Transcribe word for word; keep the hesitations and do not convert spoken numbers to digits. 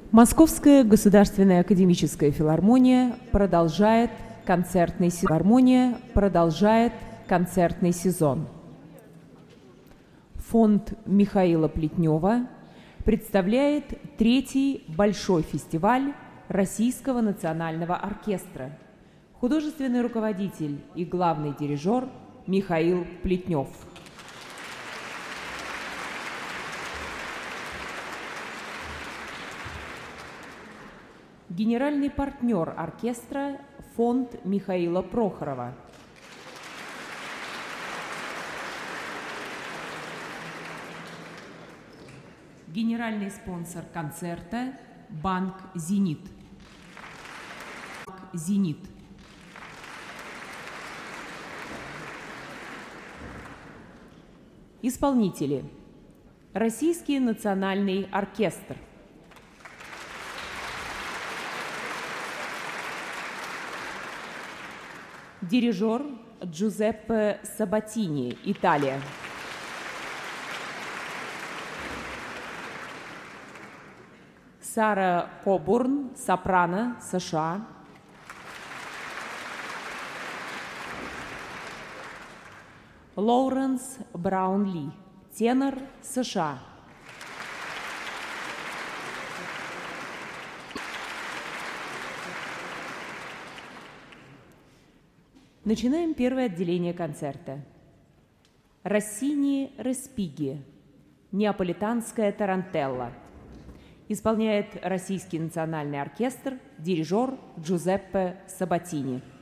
Московская государственная академическая филармония продолжает концертный сезон. Филармония продолжает концертный сезон. Фонд Михаила Плетнева представляет третий большой фестиваль Российского национального оркестра. Художественный руководитель и главный дирижер Михаил Плетнев. Генеральный партнер оркестра – фонд Михаила Прохорова. Генеральный спонсор концерта – Банк «Зенит». «Зенит». Исполнители. Российский национальный оркестр. Дирижер Джузеппе Сабатини, Италия. Сара Кобурн, сопрано, США. Лоуренс Браунли, тенор, США. Начинаем первое отделение концерта. Россини Респиги, неаполитанская тарантелла. Исполняет Российский национальный оркестр, дирижер Джузеппе Сабатини.